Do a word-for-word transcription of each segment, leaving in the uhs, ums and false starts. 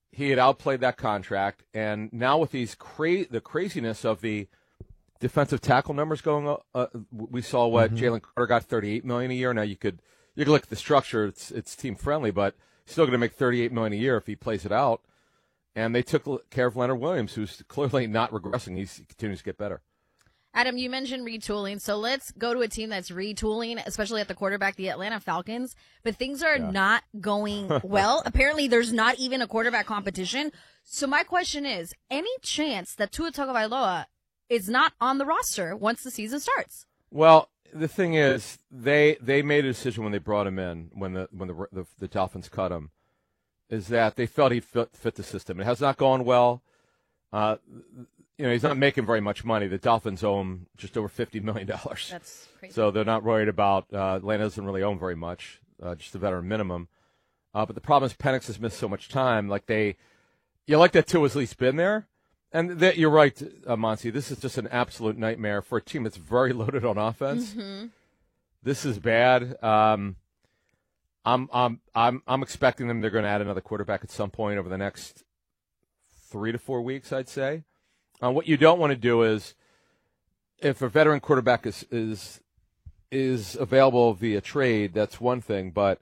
he had outplayed that contract, and now with these cra- the craziness of the defensive tackle numbers going up, uh, we saw what mm-hmm. Jalen Carter got thirty-eight million dollars a year. Now you could you could look at the structure; it's it's team friendly, but he's still going to make thirty-eight million dollars a year if he plays it out. And they took care of Leonard Williams, who's clearly not regressing; he's, he continues to get better. Adam, you mentioned retooling, so let's go to a team that's retooling, especially at the quarterback, the Atlanta Falcons. But things are yeah. not going well. Apparently, there's not even a quarterback competition. So my question is, any chance that Tua Tagovailoa is not on the roster once the season starts? Well, the thing is, they they made a decision when they brought him in, when the when the the, the Dolphins cut him, is that they felt he fit, fit the system. It has not gone well. Uh, you know, he's not making very much money. The Dolphins owe him just over fifty million dollars. That's crazy. So they're not worried about uh, Atlanta doesn't really owe him very much, uh, just a veteran minimum. Uh, but the problem is Penix has missed so much time. Like they, you like that Tua's at least been there. And that you're right, uh, Monty. This is just an absolute nightmare for a team that's very loaded on offense. Mm-hmm. This is bad. Um, I'm I'm I'm I'm expecting them. They're going to add another quarterback at some point over the next three to four weeks, I'd say. Uh, what you don't want to do is, if a veteran quarterback is is is available via trade, that's one thing. But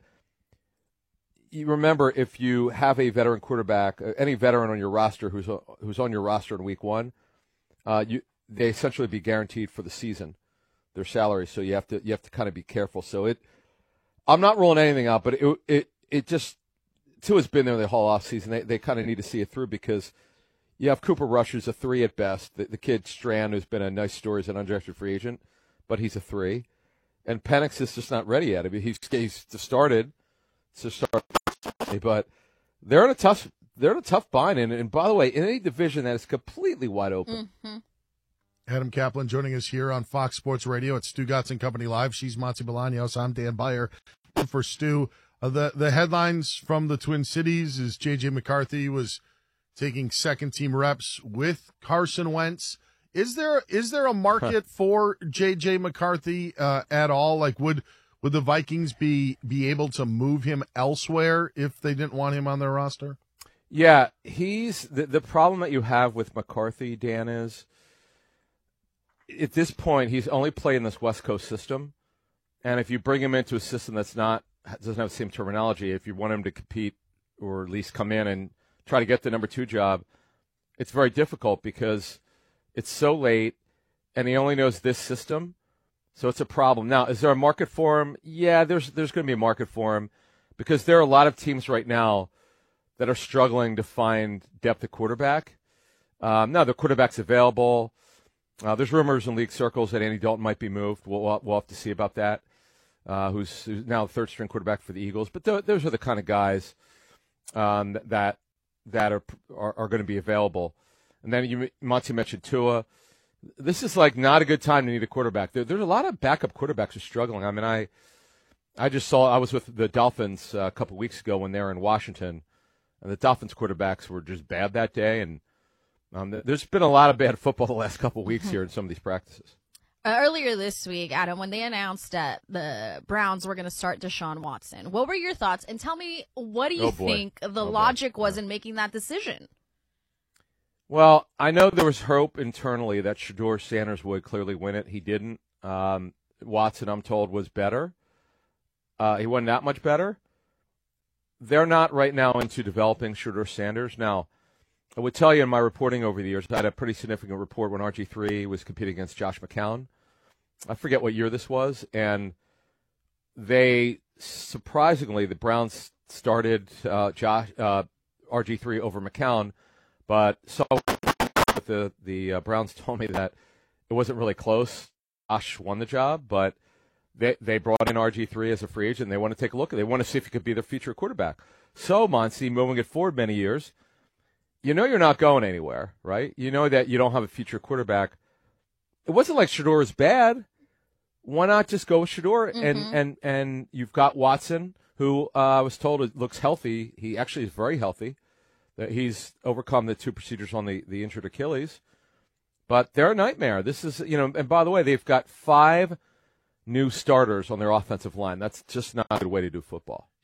you remember, if you have a veteran quarterback, any veteran on your roster who's who's on your roster in week one, uh, you they essentially be guaranteed for the season their salary. So you have to you have to kind of be careful. So it, I'm not ruling anything out, but it it it just Tua's been there the whole offseason. They they kind of need to see it through because you have Cooper Rush, who's a three at best. The, the kid Strand, who's been a nice story as an undrafted free agent, but he's a three. And Penix is just not ready yet. I mean, he's he's started to start, but they're in a tough they're in a tough bind. And, and by the way, in any division that is completely wide open. Mm-hmm. Adam Kaplan joining us here on Fox Sports Radio at Stu Gatz and Company Live. She's Monty Bolaños. I'm Dan Beyer. For Stu, uh, the the headlines from the Twin Cities is J J McCarthy was taking second team reps with Carson Wentz. Is there is there a market for J J McCarthy uh, at all? Like, would would the Vikings be be able to move him elsewhere if they didn't want him on their roster? Yeah, he's the the problem that you have with McCarthy, Dan, is at this point he's only played in this West Coast system, and if you bring him into a system that's not doesn't have the same terminology, if you want him to compete or at least come in and try to get the number two job, it's very difficult because it's so late, and he only knows this system, so it's a problem. Now, is there a market for him? Yeah, there's there's going to be a market for him because there are a lot of teams right now that are struggling to find depth at quarterback. Um, now, the quarterback's available. Uh, there's rumors in league circles that Andy Dalton might be moved. We'll, we'll have to see about that, uh, who's, who's now the third-string quarterback for the Eagles. But th- those are the kind of guys um, that that are are, are going to be available. And then you, Monty mentioned Tua. This is like not a good time to need a quarterback. There, there's a lot of backup quarterbacks who are struggling. I mean, I I just saw I was with the Dolphins uh, a couple weeks ago when they were in Washington, and the Dolphins quarterbacks were just bad that day. And um, there's been a lot of bad football the last couple of weeks here in some of these practices. Uh, earlier this week, Adam, when they announced that the Browns were going to start Deshaun Watson, what were your thoughts? And tell me, what do you oh think the oh logic boy. was in making that decision? Well, I know there was hope internally that Shedeur Sanders would clearly win it. He didn't. Um, Watson, I'm told, was better. Uh, he wasn't that much better. They're not right now into developing Shedeur Sanders. Now, I would tell you in my reporting over the years, I had a pretty significant report when R G three was competing against Josh McCown. I forget what year this was, and they, surprisingly, the Browns started uh, Josh, uh, R G three over McCown, but so the the uh, Browns told me that it wasn't really close. Josh won the job, but they they brought in R G three as a free agent. And they want to take a look at it. They want to see if he could be their future quarterback. So, Monty, moving it forward many years, you know you're not going anywhere, right? You know that you don't have a future quarterback. It wasn't like Shedeur is bad. Why not just go with Shedeur? Mm-hmm. And, and, and you've got Watson, who uh, I was told looks healthy. He actually is very healthy. He's overcome the two procedures on the, the injured Achilles. But they're a nightmare. This is, you know, and by the way, they've got five new starters on their offensive line. That's just not a good way to do football.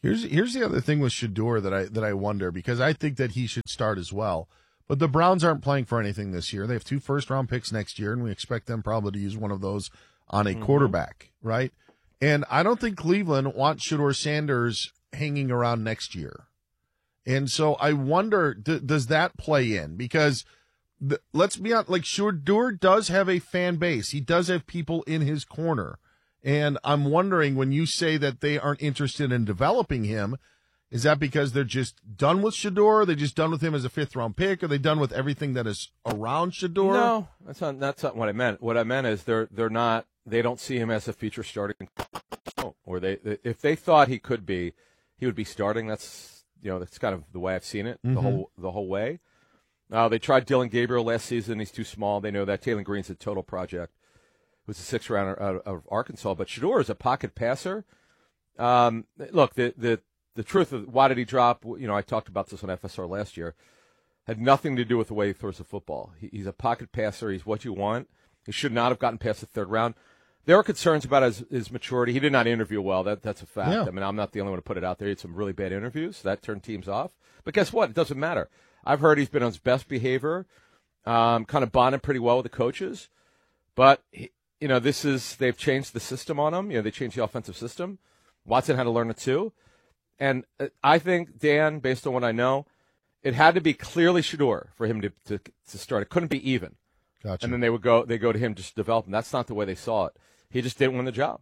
Here's here's the other thing with Shedeur that I that I wonder, because I think that he should start as well. But the Browns aren't playing for anything this year. They have two first-round picks next year, and we expect them probably to use one of those on a mm-hmm. quarterback, right? And I don't think Cleveland wants Shedeur Sanders hanging around next year. And so I wonder, d- does that play in? Because the, let's be honest, like Shedeur does have a fan base. He does have people in his corner. And I'm wondering, when you say that they aren't interested in developing him, is that because they're just done with Shedeur? Are they just done with him as a fifth-round pick? Are they done with everything that is around Shedeur? No, that's not that's not what I meant. What I meant is they're they're not. They don't see him as a future starting. Or they, if they thought he could be, he would be starting. That's you know that's kind of the way I've seen it mm-hmm. the whole the whole way. Uh, they tried Dylan Gabriel last season. He's too small. They know that. Taylor Green's a total project. It was a sixth rounder out of Arkansas, but Shedeur is a pocket passer. Um, look, the the the truth of why did he drop? You know, I talked about this on F S R last year. Had nothing to do with the way he throws the football. He, he's a pocket passer. He's what you want. He should not have gotten past the third round. There are concerns about his, his maturity. He did not interview well. That that's a fact. Yeah. I mean, I'm not the only one to put it out there. He had some really bad interviews that turned teams off. But guess what? It doesn't matter. I've heard he's been on his best behavior, um, kind of bonded pretty well with the coaches. But he, you know, this is they've changed the system on him. You know, they changed the offensive system. Watson had to learn it too. And I think, Dan, based on what I know, it had to be clearly Shedeur for him to, to to start. It couldn't be even. Gotcha. And then they would go they go to him just to develop him. That's not the way they saw it. He just didn't win the job.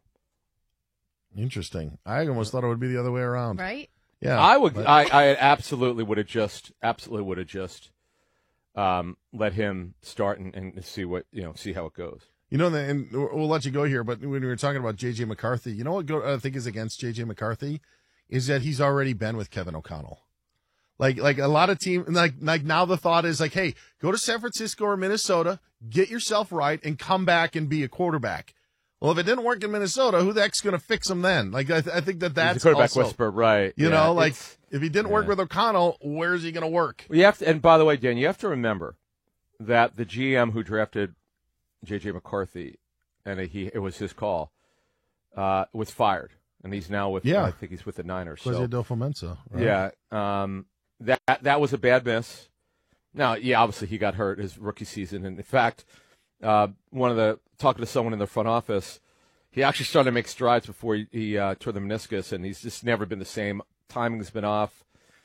Interesting. I almost thought it would be the other way around. Right? Yeah. I would. But... I, I absolutely would have just absolutely would have just um, let him start and, and see what you know see how it goes. You know, and we'll let you go here, but when we were talking about J J McCarthy, you know what I think is against J J McCarthy is that he's already been with Kevin O'Connell. Like, like a lot of teams, like, like now the thought is like, hey, go to San Francisco or Minnesota, get yourself right, and come back and be a quarterback. Well, if it didn't work in Minnesota, who the heck's going to fix him then? Like, I, th- I think that that's he's a quarterback also, whisperer, right? You yeah, know, like if he didn't yeah. work with O'Connell, where's he going to work? Well, you have to, and by the way, Dan, you have to remember that the G M who drafted J J McCarthy, and he it was his call, uh, was fired, and he's now with yeah. I think he's with the Niners. Jose so. Del Fomensa, right? Yeah, um, that that was a bad miss. Now, yeah, obviously he got hurt his rookie season, and in fact, uh, one of the talking to someone in the front office, he actually started to make strides before he, he uh, tore the meniscus, and he's just never been the same. Timing's been off,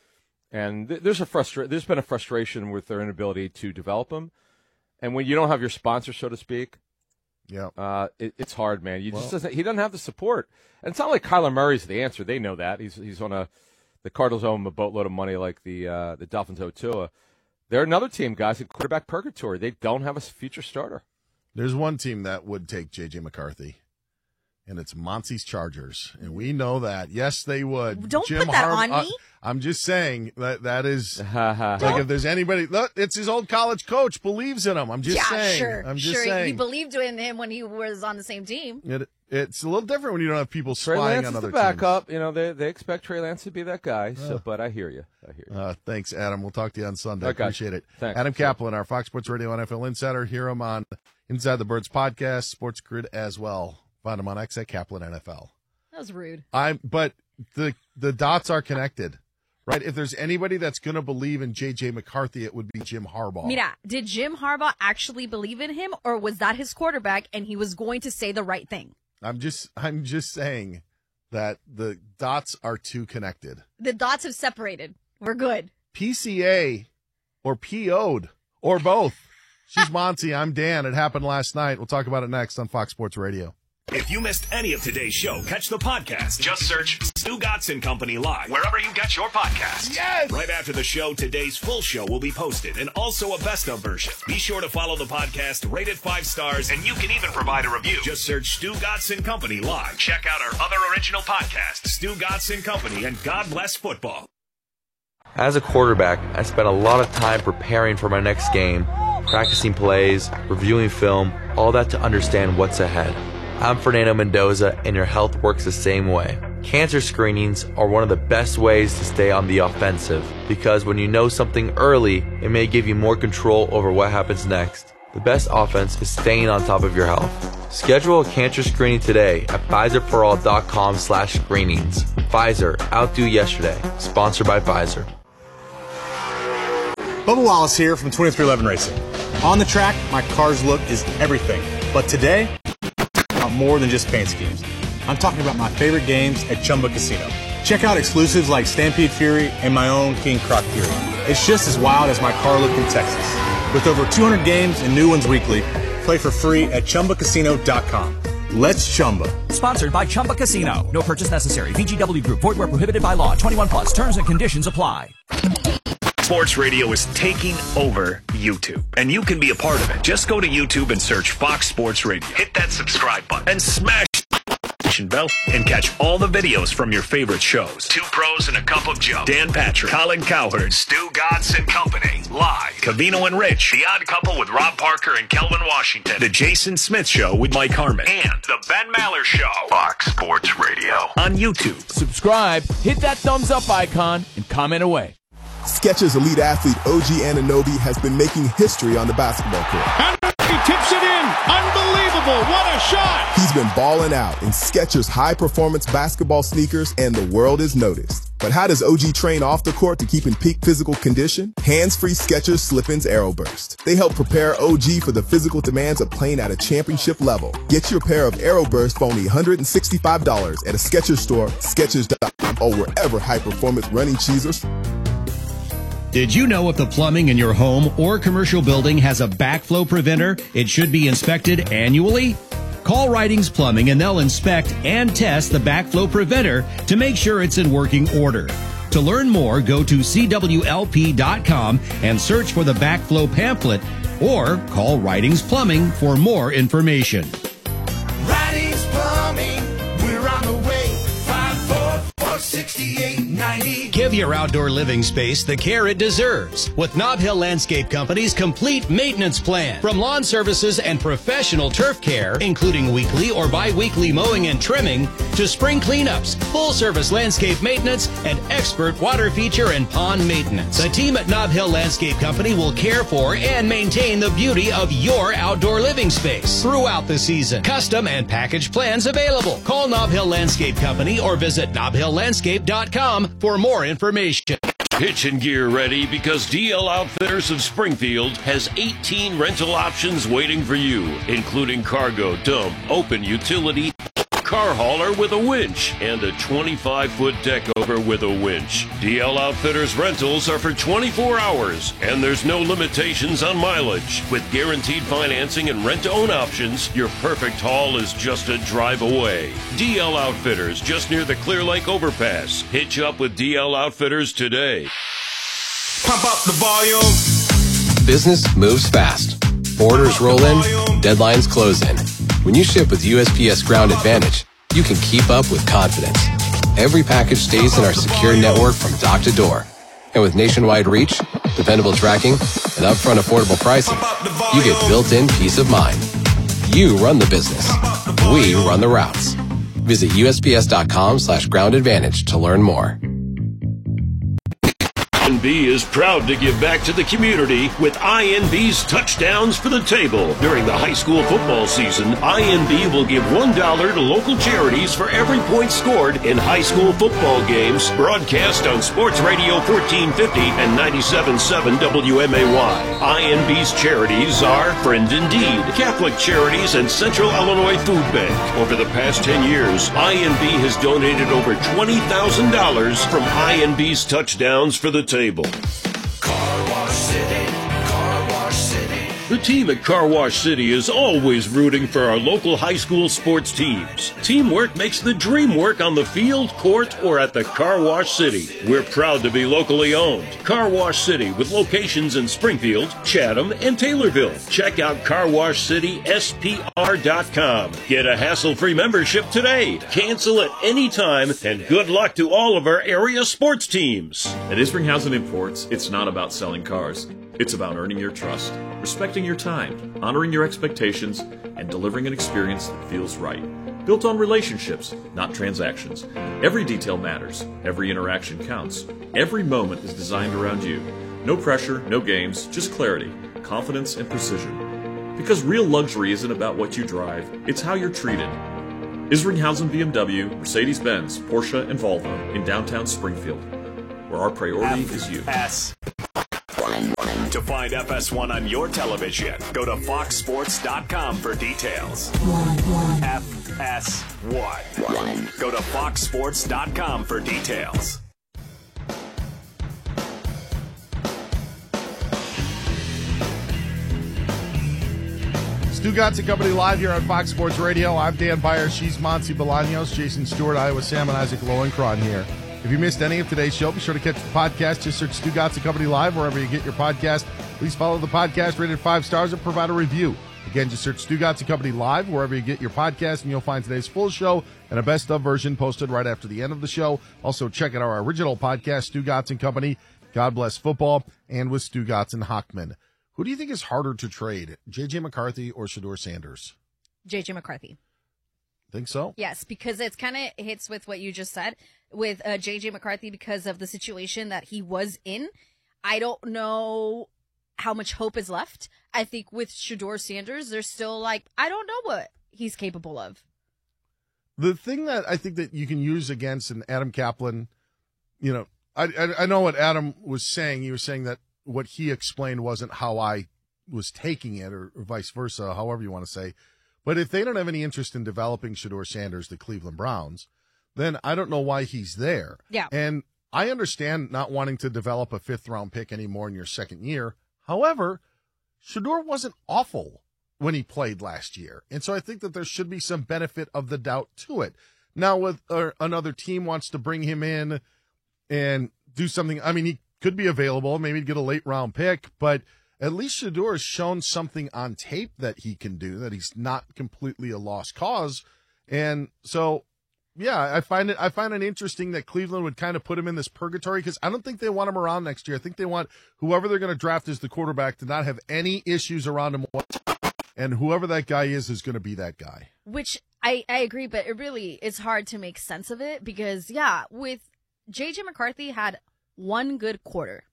and th- there's a frustra- There's been a frustration with their inability to develop him, and when you don't have your sponsor, so to speak, yeah, uh, it, it's hard, man. You well, just doesn't. He doesn't have the support, and it's not like Kyler Murray's the answer. They know that. He's he's on a the Cardinals owe him a boatload of money, like the uh, the Dolphins owe Tua. They're another team, guys, in quarterback purgatory. They don't have a future starter. There's one team that would take J J McCarthy, and it's Monty's Chargers, and we know that. Yes, they would. Don't Jim put that Harbaugh, on me. Uh, I'm just saying that that is like if there's anybody. Look, it's his old college coach believes in him. I'm just yeah, saying. Sure, I'm just sure. saying. He believed in him when he was on the same team. It, it's a little different when you don't have people Trey spying Lance on is other the backup. teams. You know, they they expect Trey Lance to be that guy. So, Uh. but I hear you. I hear you. Uh, thanks, Adam. We'll talk to you on Sunday. Okay. Appreciate it. Thanks. Adam Kaplan, our Fox Sports Radio N F L Insider. Hear him on Inside the Birds podcast, Sports Grid as well. Find him on X at Kaplan N F L. That was rude. I'm, but the the dots are connected, right? If there's anybody that's going to believe in J J McCarthy, it would be Jim Harbaugh. Mira, did Jim Harbaugh actually believe in him, or was that his quarterback and he was going to say the right thing? I'm just I'm just saying that the dots are too connected. The dots have separated. We're good. P C A or P O'd or both. She's Monty. I'm Dan. It happened last night. We'll talk about it next on Fox Sports Radio. If you missed any of today's show, catch the podcast. Just search Stu Gotson Company Live wherever you get your podcasts. Yes! Right after the show, today's full show will be posted and also a best of version. Be sure to follow the podcast, rate it five stars, and you can even provide a review. Just search Stu Gotson Company Live. Check out our other original podcasts, Stu Gotson Company and God Bless Football. As a quarterback, I spent a lot of time preparing for my next game, practicing plays, reviewing film, all that to understand what's ahead. I'm Fernando Mendoza, and your health works the same way. Cancer screenings are one of the best ways to stay on the offensive, because when you know something early, it may give you more control over what happens next. The best offense is staying on top of your health. Schedule a cancer screening today at Pfizer For All dot com slash screenings. Pfizer, outdo yesterday. Sponsored by Pfizer. Bubba Wallace here from twenty-three eleven Racing. On the track, my car's look is everything. But today, I'm more than just paint schemes. I'm talking about my favorite games at Chumba Casino. Check out exclusives like Stampede Fury and my own King Croc Fury. It's just as wild as my car look in Texas. With over two hundred games and new ones weekly, play for free at Chumba Casino dot com. Let's Chumba. Sponsored by Chumba Casino. No purchase necessary. V G W Group. Void where prohibited by law. twenty-one plus. Terms and conditions apply. Sports radio is taking over YouTube, and you can be a part of it. Just go to YouTube and search Fox Sports Radio. Hit that subscribe button and smash the bell and catch all the videos from your favorite shows. Two Pros and a Cup of Joe. Dan Patrick, Colin Cowherd, Stu Godson Company, live. Covino and Rich, The Odd Couple with Rob Parker and Kelvin Washington. The Jason Smith Show with Mike Harmon. And The Ben Maller Show. Fox Sports Radio on YouTube. Subscribe, hit that thumbs up icon, and comment away. Skechers elite athlete O G Anunoby has been making history on the basketball court. And he tips it in. Unbelievable. What a shot. He's been balling out in Skechers high-performance basketball sneakers, and the world is noticed. But how does O G train off the court to keep in peak physical condition? Hands-free Skechers Slip-ins Aeroburst. They help prepare O G for the physical demands of playing at a championship level. Get your pair of Aeroburst for only one hundred sixty-five dollars at a Skechers store, Skechers dot com, or wherever high-performance running shoes are. Did you know if the plumbing in your home or commercial building has a backflow preventer, it should be inspected annually? Call Ridings Plumbing and they'll inspect and test the backflow preventer to make sure it's in working order. To learn more, go to C W L P dot com and search for the backflow pamphlet or call Ridings Plumbing for more information. Ridings Plumbing, we're on the way. five four four, six eight nine zero. Give your outdoor living space the care it deserves with Nob Hill Landscape Company's complete maintenance plan. From lawn services and professional turf care, including weekly or bi-weekly mowing and trimming, to spring cleanups, full-service landscape maintenance, and expert water feature and pond maintenance. The team at Nob Hill Landscape Company will care for and maintain the beauty of your outdoor living space throughout the season. Custom and package plans available. Call Nob Hill Landscape Company or visit nob hill landscape dot com for more information. Pitch and gear ready because D L Outfitters of Springfield has eighteen rental options waiting for you, including cargo, dump, open utility, car hauler with a winch, and a twenty-five foot deck over with a winch. D L Outfitters rentals are for twenty-four hours, and there's no limitations on mileage. With guaranteed financing and rent-to-own options, your perfect haul is just a drive away. D L Outfitters, just near the Clear Lake Overpass. Hitch up with D L Outfitters today. Pump up the volume. Business moves fast. Orders roll in, deadlines close in. When you ship with U S P S Ground Advantage, you can keep up with confidence. Every package stays in our secure network from dock to door. And with nationwide reach, dependable tracking, and upfront affordable pricing, you get built-in peace of mind. You run the business. We run the routes. Visit U S P S dot com slash ground advantage to learn more. I N B is proud to give back to the community with I N B's Touchdowns for the Table. During the high school football season, I N B will give one dollar to local charities for every point scored in high school football games broadcast on Sports Radio fourteen fifty and ninety-seven point seven W M A Y. I N B's charities are Friend Indeed, Catholic Charities, and Central Illinois Food Bank. Over the past ten years, I N B has donated over twenty thousand dollars from I N B's Touchdowns for the Table. Car Wash City, Car Wash City. The team at Car Wash City is always rooting for our local high school sports teams. Teamwork makes the dream work on the field, court, or at the Car Wash City. We're proud to be locally owned. Car Wash City with locations in Springfield, Chatham, and Taylorville. Check out car wash city S P R dot com. Get a hassle-free membership today. Cancel at any time, and good luck to all of our area sports teams. At Isringhausen Imports, it's not about selling cars. It's about earning your trust, respecting your time, honoring your expectations, and delivering an experience that feels right. Built on relationships, not transactions. Every detail matters. Every interaction counts. Every moment is designed around you. No pressure, no games, just clarity, confidence, and precision. Because real luxury isn't about what you drive, it's how you're treated. Isringhausen B M W, Mercedes-Benz, Porsche, and Volvo in downtown Springfield, where our priority is you. F S one. To find F S one on your television, go to fox sports dot com for details. F S one. Go to fox sports dot com for details. Stu Gatson Company live here on Fox Sports Radio. I'm Dan Beyer. She's Monty Bolaños. Jason Stewart, Iowa Sam, and Isaac Lowenkron here. If you missed any of today's show, be sure to catch the podcast. Just search Stu Gatson Company Live wherever you get your podcast. Please follow the podcast, rated five stars, and provide a review. Again, just search Stu Gatson Company Live wherever you get your podcast, and you'll find today's full show and a best-of version posted right after the end of the show. Also, check out our original podcast, Stu Gatson Company, God Bless Football, and with Stu Gatson Hockman. Who do you think is harder to trade, J J. McCarthy or Shedeur Sanders? J J. McCarthy. Think so? Yes, because it's kind of hits with what you just said with uh, J J. McCarthy because of the situation that he was in. I don't know how much hope is left. I think with Shedeur Sanders, there's still like, I don't know what he's capable of. The thing that I think that you can use against an Adam Kaplan, you know, I, I, I know what Adam was saying. He was saying that what he explained wasn't how I was taking it or, or vice versa, however you want to say. But if they don't have any interest in developing Shedeur Sanders, the Cleveland Browns, then I don't know why he's there. Yeah. And I understand not wanting to develop a fifth round pick anymore in your second year. However, Shedeur wasn't awful when he played last year. And so I think that there should be some benefit of the doubt to it. Now, with uh, another team wants to bring him in and do something, I mean, he could be available, maybe get a late round pick, but at least Shedeur has shown something on tape that he can do, that he's not completely a lost cause. And so, yeah, I find it, I find it interesting that Cleveland would kind of put him in this purgatory because I don't think they want him around next year. I think they want whoever they're going to draft as the quarterback to not have any issues around him. And whoever that guy is, is going to be that guy. Which I, I agree, but it really is hard to make sense of it because, yeah, with J J. McCarthy had one good quarter.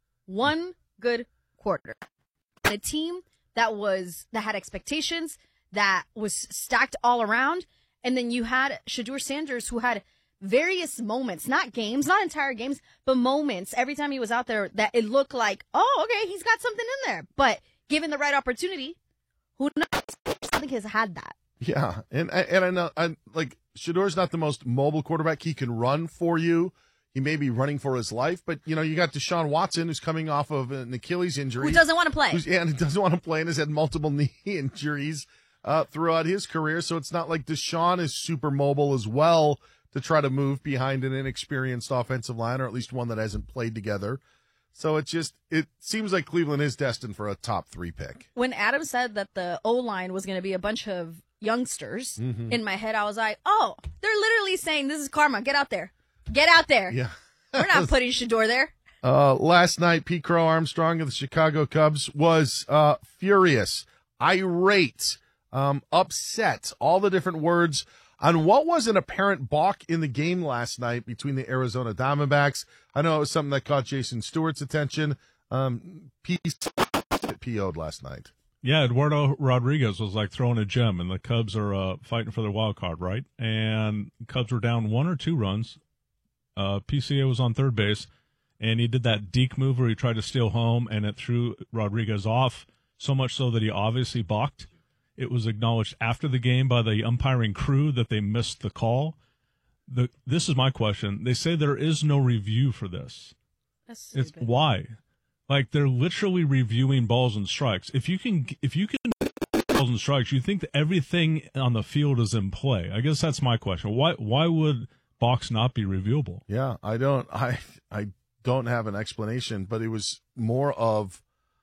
One good quarter. A team that was that had expectations, that was stacked all around, and then you had Shedeur Sanders who had various moments, not games, not entire games, but moments every time he was out there that it looked like, oh, okay, he's got something in there. But given the right opportunity, who knows? I think he's had that. Yeah, and and I know, I like Shedeur's not the most mobile quarterback. He can run for you. He may be running for his life, but, you know, you got Deshaun Watson, who's coming off of an Achilles injury. Who doesn't want to play. Who's, yeah, and he doesn't want to play and has had multiple knee injuries uh, throughout his career. So it's not like Deshaun is super mobile as well to try to move behind an inexperienced offensive line, or at least one that hasn't played together. So it just, it seems like Cleveland is destined for a top three pick. When Adam said that the O-line was going to be a bunch of youngsters, mm-hmm. in my head I was like, oh, they're literally saying this is karma. Get out there. Get out there. Yeah. We're not putting Shedeur there. Uh, last night, Pete Crow Armstrong of the Chicago Cubs was uh, furious, irate, um, upset, all the different words on what was an apparent balk in the game last night between the Arizona Diamondbacks. I know it was something that caught Jason Stewart's attention. Um, P O'd last night. Yeah, Eduardo Rodriguez was like throwing a gem, and the Cubs are uh, fighting for their wild card, right? And Cubs were down one or two runs. Uh, P C A was on third base, and he did that deke move where he tried to steal home, and it threw Rodriguez off, so much so that he obviously balked. It was acknowledged after the game by the umpiring crew that they missed the call. The This is my question. They say there is no review for this. That's it's why? Like, they're literally reviewing balls and strikes. If you can, if you can balls and strikes, you think that everything on the field is in play. I guess that's my question. Why? Why would balks not be reviewable? Yeah, I don't. I I don't have an explanation, but it was more of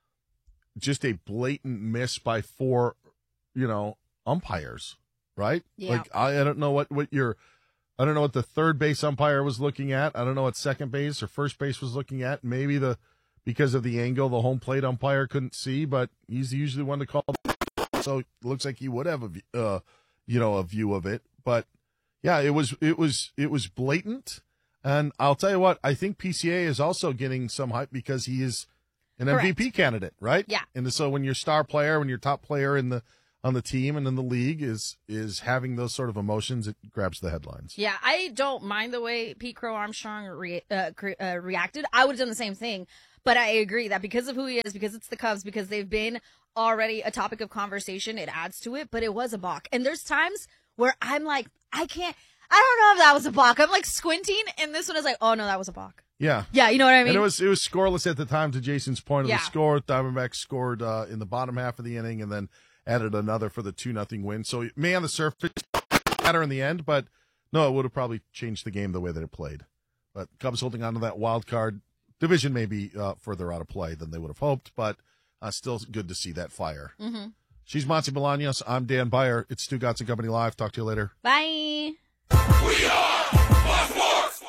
just a blatant miss by four, you know, umpires, right? Yeah. Like I, I don't know what what your. I don't know what the third base umpire was looking at. I don't know what second base or first base was looking at. Maybe the. Because of the angle, the home plate umpire couldn't see, but he's usually one to call. So it looks like he would have a, uh, you know, a view of it. But yeah, it was, it was, it was blatant. And I'll tell you what, I think P C A is also getting some hype because he is an Correct. M V P candidate, right? Yeah. And so when you're star player, when you're top player in the on the team and in the league is is having those sort of emotions. It grabs the headlines. Yeah, I don't mind the way Pete Crow Armstrong re- uh, cre- uh, reacted. I would have done the same thing. But I agree that because of who he is, because it's the Cubs, because they've been already a topic of conversation, it adds to it. But it was a balk. And there's times where I'm like, I can't, I don't know if that was a balk. I'm like squinting, and this one is like, oh, no, that was a balk. Yeah. Yeah, you know what I mean? And it was it was scoreless at the time, to Jason's point of Yeah. the score. Diamondbacks scored uh, in the bottom half of the inning and then added another for the two nothing win. So it may on the surface matter in the end, but no, it would have probably changed the game the way that it played. But Cubs holding on to that wild card. Division may be uh, further out of play than they would have hoped, but uh, still good to see that fire. Mm-hmm. She's Monty Bolaños. I'm Dan Beyer. It's Stu Gatz and Company Live. Talk to you later. Bye. We are Fox Sports.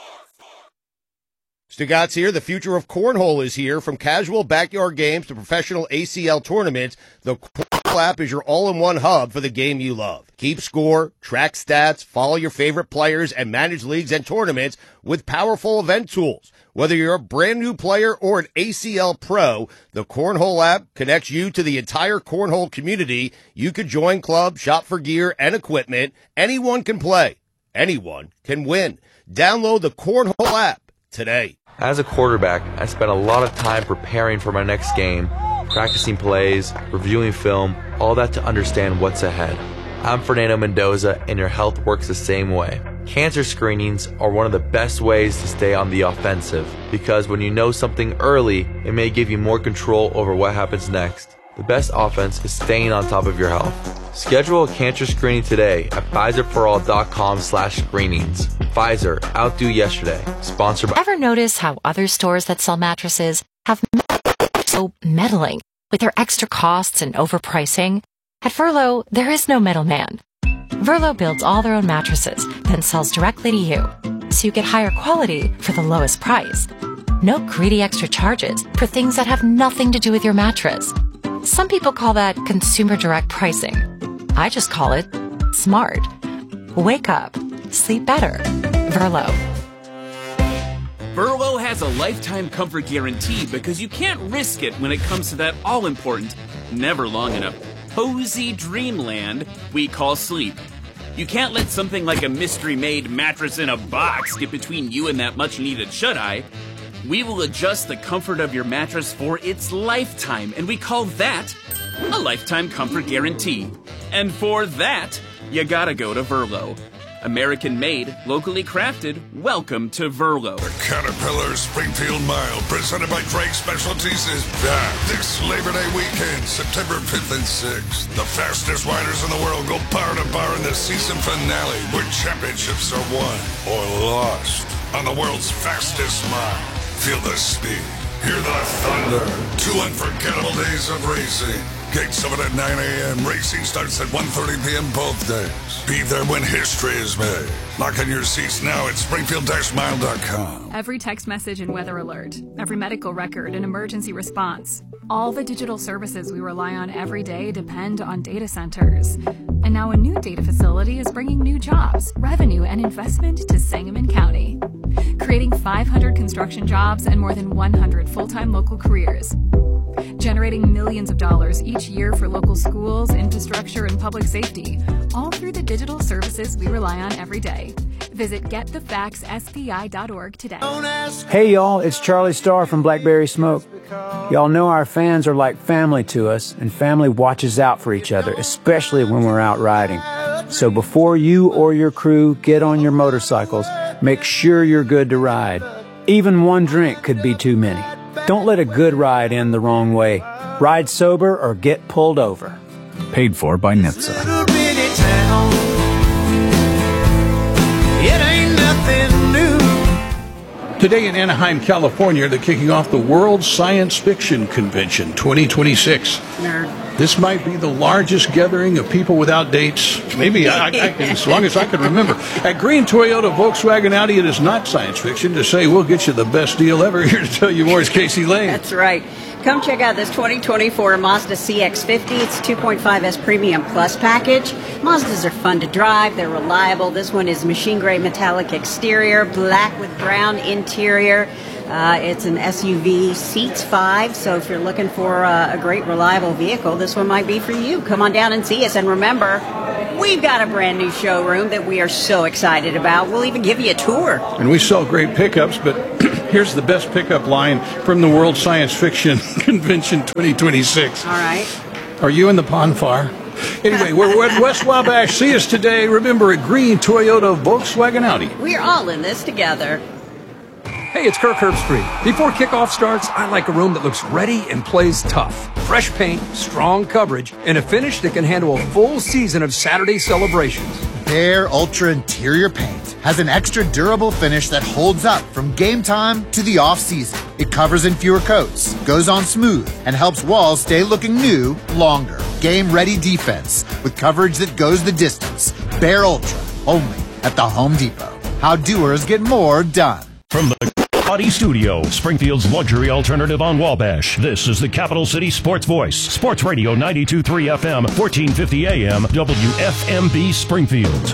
Stu Gatz here. The future of cornhole is here. From casual backyard games to professional A C L tournaments, the Cornhole app is your all-in-one hub for the game you love. Keep score, track stats, follow your favorite players, and manage leagues and tournaments with powerful event tools. Whether you're a brand new player or an A C L pro, the Cornhole app connects you to the entire cornhole community. You could join clubs, shop for gear and equipment. Anyone can play. Anyone can win. Download the Cornhole app today. As a quarterback, I spent a lot of time preparing for my next game, practicing plays, reviewing film, all that to understand what's ahead. I'm Fernando Mendoza, and your health works the same way. Cancer screenings are one of the best ways to stay on the offensive, because when you know something early, it may give you more control over what happens next. The best offense is staying on top of your health. Schedule a cancer screening today at Pfizer For All dot com slash screenings. Pfizer, outdo yesterday. Sponsored by... Ever notice how other stores that sell mattresses have so meddling with their extra costs and overpricing? At Verlo, there is no middleman. Verlo builds all their own mattresses, then sells directly to you, so you get higher quality for the lowest price. No greedy extra charges for things that have nothing to do with your mattress. Some people call that consumer direct pricing. I just call it smart. Wake up. Sleep better. Verlo. Verlo has a lifetime comfort guarantee because you can't risk it when it comes to that all-important, never long enough, cozy dreamland we call sleep. You can't let something like a mystery-made mattress in a box get between you and that much-needed shut-eye. We will adjust the comfort of your mattress for its lifetime, and we call that a lifetime comfort guarantee. And for that, you gotta go to Verlo. American-made, locally crafted, welcome to Verlo. The Caterpillar Springfield Mile, presented by Drake Specialties, is back this Labor Day weekend, September fifth and sixth. The fastest riders in the world go bar to bar in the season finale, where championships are won or lost on the world's fastest mile. Feel the speed, hear the thunder. Two unforgettable days of racing. Gates open at nine a.m. Racing starts at one thirty p.m. both days. Be there when history is made. Lock in your seats now at Springfield Mile dot com. Every text message and weather alert, every medical record and emergency response. All the digital services we rely on every day depend on data centers. And now a new data facility is bringing new jobs, revenue, and investment to Sangamon County, creating five hundred construction jobs and more than one hundred full-time local careers, generating millions of dollars each year for local schools, infrastructure, and public safety, all through the digital services we rely on every day. Visit get the facts S P I dot org today. Hey y'all, it's Charlie Starr from Blackberry Smoke. Y'all know our fans are like family to us, and family watches out for each other, especially when we're out riding. So before you or your crew get on your motorcycles, make sure you're good to ride. Even one drink could be too many. Don't let a good ride end the wrong way. Ride sober or get pulled over. Paid for by N H T S A. It ain't nothing new. Today in Anaheim, California, they're kicking off the World Science Fiction Convention twenty twenty-six. Nerd. This might be the largest gathering of people without dates, maybe I, I, as long as I can remember. At Green Toyota, Volkswagen, Audi, it is not science fiction to say we'll get you the best deal ever. Here to tell you more is Casey Lane. That's right. Come check out this twenty twenty-four Mazda C X fifty. It's two point five S Premium Plus package. Mazdas are fun to drive. They're reliable. This one is machine gray metallic exterior, black with brown interior. Uh, it's an S U V, seats five, so if you're looking for uh, a great, reliable vehicle, this one might be for you. Come on down and see us. And remember, we've got a brand new showroom that we are so excited about. We'll even give you a tour. And we sell great pickups, but here's the best pickup line from the World Science Fiction Convention twenty twenty-six. All right. Are you in the bonfire? Anyway, we're, we're at West Wabash. See us today. Remember, at Green, Toyota, Volkswagen, Audi. We're all in this together. Hey, it's Kirk Herbstreit. Before kickoff starts, I like a room that looks ready and plays tough. Fresh paint, strong coverage, and a finish that can handle a full season of Saturday celebrations. Behr Ultra Interior Paint has an extra durable finish that holds up from game time to the off-season. It covers in fewer coats, goes on smooth, and helps walls stay looking new longer. Game-ready defense with coverage that goes the distance. Behr Ultra, only at the Home Depot. How doers get more done. From the Audi Studio, Springfield's luxury alternative on Wabash. This is the Capital City Sports Voice. Sports Radio ninety-two point three F M, fourteen fifty A M, W F M B Springfield.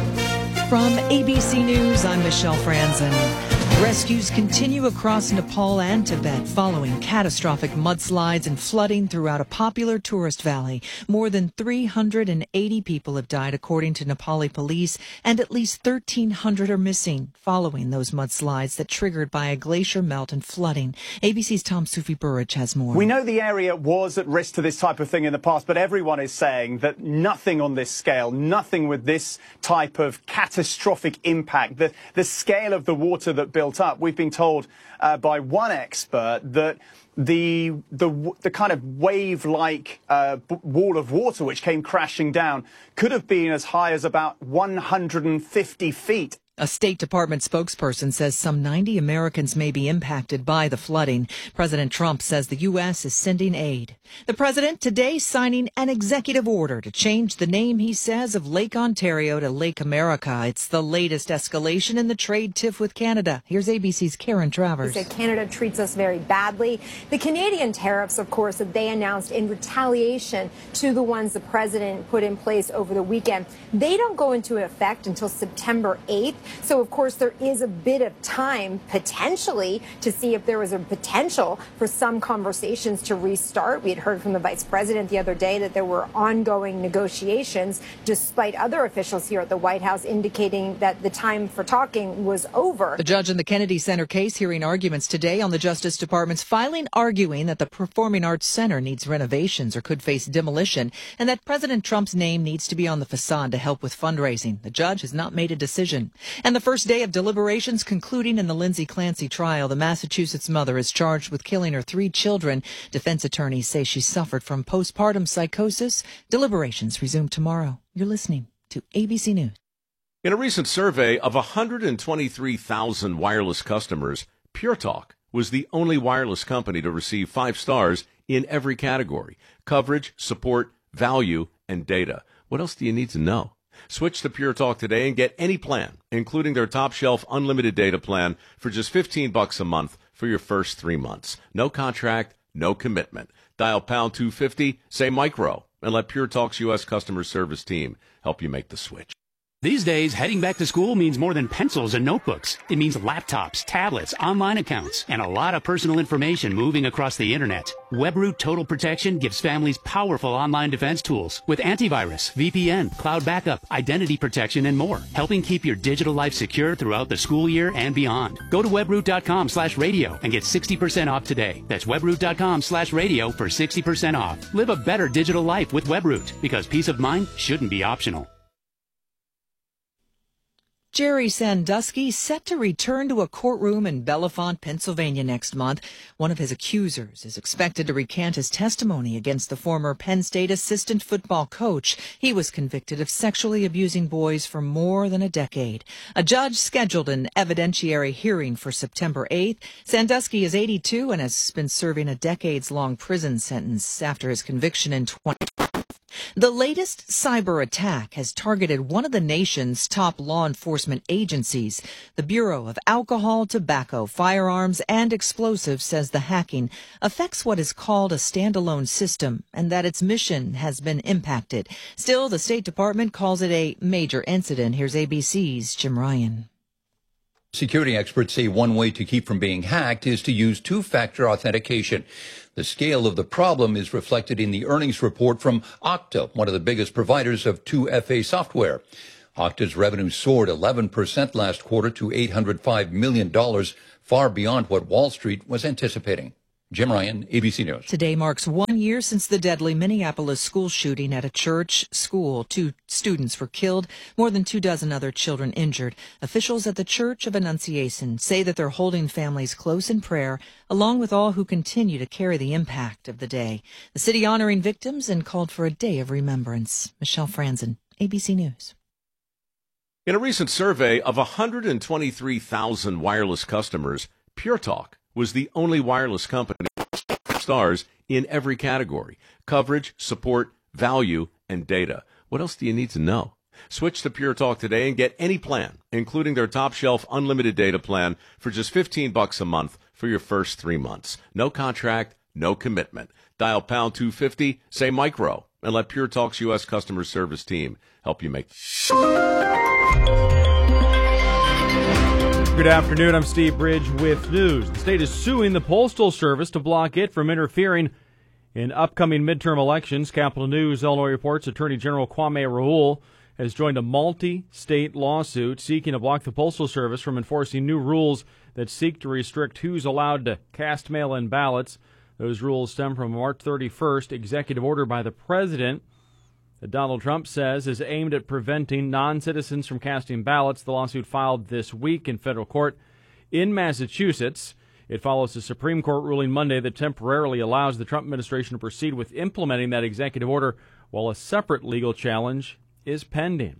From A B C News, I'm Michelle Franzen. Rescues continue across Nepal and Tibet following catastrophic mudslides and flooding throughout a popular tourist valley. More than three hundred eighty people have died, according to Nepali police, and at least thirteen hundred are missing following those mudslides that triggered by a glacier melt and flooding. A B C's Tom Sufi Burridge has more. We know the area was at risk to this type of thing in the past, but everyone is saying that nothing on this scale, nothing with this type of catastrophic impact, the, the scale of the water that built up. We've been told uh, by one expert that the the the kind of wave-like uh, wall of water which came crashing down could have been as high as about one hundred fifty feet. A State Department spokesperson says some ninety Americans may be impacted by the flooding. President Trump says the U S is sending aid. The president today signing an executive order to change the name, he says, of Lake Ontario to Lake America. It's the latest escalation in the trade tiff with Canada. Here's A B C's Karen Travers. He said Canada treats us very badly. The Canadian tariffs, of course, that they announced in retaliation to the ones the president put in place over the weekend, they don't go into effect until September eighth. So, of course, there is a bit of time, potentially, to see if there was a potential for some conversations to restart. We had heard from the vice president the other day that there were ongoing negotiations, despite other officials here at the White House indicating that the time for talking was over. The judge in the Kennedy Center case hearing arguments today on the Justice Department's filing arguing that the Performing Arts Center needs renovations or could face demolition, and that President Trump's name needs to be on the facade to help with fundraising. The judge has not made a decision. And the first day of deliberations concluding in the Lindsay Clancy trial, the Massachusetts mother is charged with killing her three children. Defense attorneys say she suffered from postpartum psychosis. Deliberations resume tomorrow. You're listening to A B C News. In a recent survey of one hundred twenty-three thousand wireless customers, Pure Talk was the only wireless company to receive five stars in every category: coverage, support, value, and data. What else do you need to know? Switch to Pure Talk today and get any plan, including their top-shelf unlimited data plan, for just fifteen bucks a month for your first three months. No contract, no commitment. Dial pound two fifty, say micro, and let Pure Talk's U S customer service team help you make the switch. These days, heading back to school means more than pencils and notebooks. It means laptops, tablets, online accounts, and a lot of personal information moving across the internet. WebRoot Total Protection gives families powerful online defense tools with antivirus, V P N, cloud backup, identity protection, and more, helping keep your digital life secure throughout the school year and beyond. Go to webroot.com slash radio and get sixty percent off today. That's webroot.com slash radio for sixty percent off. Live a better digital life with WebRoot, because peace of mind shouldn't be optional. Jerry Sandusky set to return to a courtroom in Bellefonte, Pennsylvania next month. One of his accusers is expected to recant his testimony against the former Penn State assistant football coach. He was convicted of sexually abusing boys for more than a decade. A judge scheduled an evidentiary hearing for September eighth. Sandusky is eighty-two and has been serving a decades-long prison sentence after his conviction in twenty twelve. The latest cyber attack has targeted one of the nation's top law enforcement agencies. The Bureau of Alcohol, Tobacco, Firearms, and Explosives says the hacking affects what is called a standalone system and that its mission has been impacted. Still, the State Department calls it a major incident. Here's A B C's Jim Ryan. Security experts say one way to keep from being hacked is to use two-factor authentication. The scale of the problem is reflected in the earnings report from Okta, one of the biggest providers of two F A software. Okta's revenue soared eleven percent last quarter to eight hundred five million dollars, far beyond what Wall Street was anticipating. Jim Ryan, A B C News. Today marks one year since the deadly Minneapolis school shooting at a church school. Two students were killed, more than two dozen other children injured. Officials at the Church of Annunciation say that they're holding families close in prayer, along with all who continue to carry the impact of the day. The city honoring victims and called for a day of remembrance. Michelle Franzen, A B C News. In a recent survey of one hundred twenty-three thousand wireless customers, Pure Talk was the only wireless company with stars in every category: coverage, support, value, and data. What else do you need to know? Switch to Pure Talk today and get any plan, including their top-shelf unlimited data plan, for just fifteen bucks a month for your first three months. No contract, no commitment. Dial pound two fifty, say micro, and let Pure Talk's U S customer service team help you make. Good afternoon. I'm Steve Bridge with news. The state is suing the Postal Service to block it from interfering in upcoming midterm elections. Capital News Illinois reports Attorney General Kwame Raoul has joined a multi-state lawsuit seeking to block the Postal Service from enforcing new rules that seek to restrict who's allowed to cast mail-in ballots. Those rules stem from a March thirty-first executive order by the president that Donald Trump says is aimed at preventing non-citizens from casting ballots. The lawsuit filed this week in federal court in Massachusetts. It follows a Supreme Court ruling Monday that temporarily allows the Trump administration to proceed with implementing that executive order, while a separate legal challenge is pending.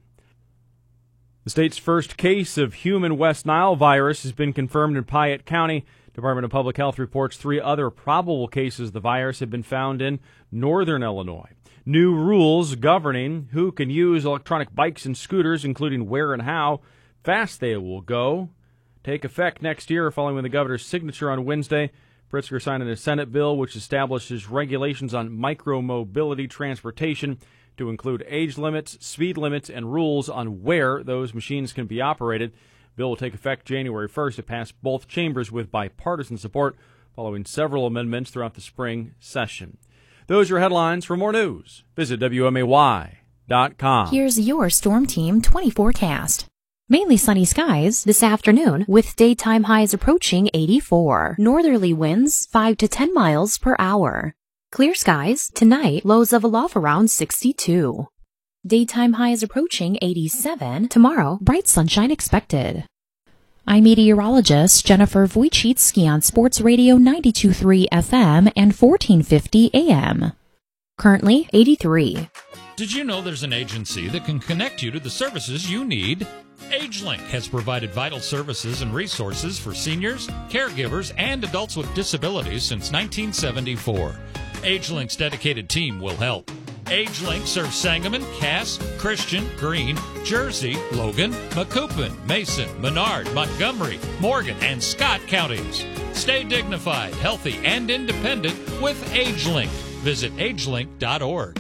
The state's first case of human West Nile virus has been confirmed in Piatt County. Department of Public Health reports three other probable cases of the virus have been found in northern Illinois. New rules governing who can use electronic bikes and scooters, including where and how fast they will go, take effect next year following the governor's signature on Wednesday. Pritzker signed a Senate bill which establishes regulations on micromobility transportation to include age limits, speed limits, and rules on where those machines can be operated. The bill will take effect January first. It passed both chambers with bipartisan support following several amendments throughout the spring session. Those are your headlines. For more news, visit W M A Y dot com. Here's your Storm Team twenty forecast. Mainly sunny skies this afternoon with daytime highs approaching eighty-four. Northerly winds five to ten miles per hour. Clear skies tonight, lows of a love around sixty-two. Daytime highs approaching eighty-seven. Tomorrow, bright sunshine expected. I'm meteorologist Jennifer Wojcicki on Sports Radio ninety-two point three F M and fourteen fifty A M. Currently eighty-three. Did you know there's an agency that can connect you to the services you need? AgeLink has provided vital services and resources for seniors, caregivers, and adults with disabilities since nineteen seventy-four. AgeLink's dedicated team will help. AgeLink serves Sangamon, Cass, Christian, Greene, Jersey, Logan, Macoupin, Mason, Menard, Montgomery, Morgan, and Scott counties. Stay dignified, healthy, and independent with AgeLink. Visit agelink dot org.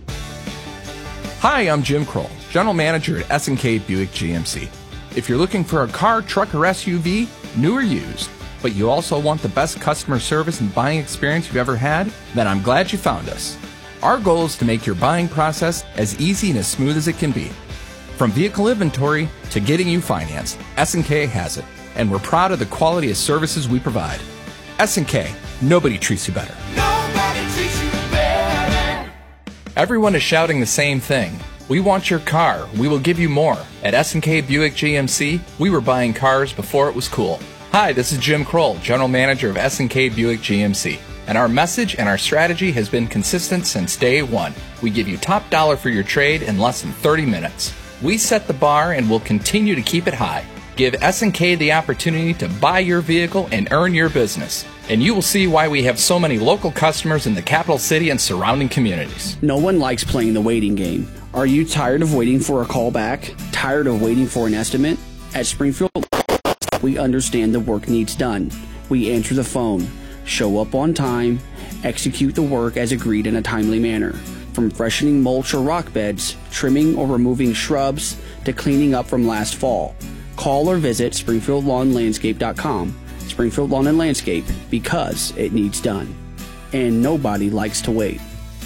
Hi, I'm Jim Kroll, General Manager at S and K Buick G M C. If you're looking for a car, truck, or S U V, new or used, but you also want the best customer service and buying experience you've ever had, then I'm glad you found us. Our goal is to make your buying process as easy and as smooth as it can be. From vehicle inventory to getting you financed, S and K has it, and we're proud of the quality of services we provide. S and K, nobody treats you better. Nobody treats you better. Everyone is shouting the same thing. We want your car. We will give you more. At S and K Buick G M C, we were buying cars before it was cool. Hi, this is Jim Kroll, General Manager of S and K Buick G M C. And our message and our strategy has been consistent since day one. We give you top dollar for your trade in less than thirty minutes. We set the bar and will continue to keep it high. Give S and K the opportunity to buy your vehicle and earn your business. And you will see why we have so many local customers in the capital city and surrounding communities. No one likes playing the waiting game. Are you tired of waiting for a call back? Tired of waiting for an estimate? At Springfield, we understand the work needs done. We answer the phone, show up on time, execute the work as agreed in a timely manner. From freshening mulch or rock beds, trimming or removing shrubs, to cleaning up from last fall. Call or visit springfield lawn landscape dot com. Springfield Lawn and Landscape, because it needs done. And nobody likes to wait.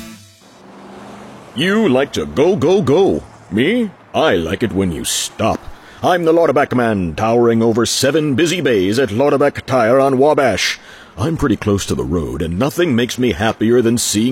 You like to go, go, go. Me? I like it when you stop. I'm the Lauterback man, towering over seven busy bays at Lauterback Tire on Wabash. I'm pretty close to the road, and nothing makes me happier than seeing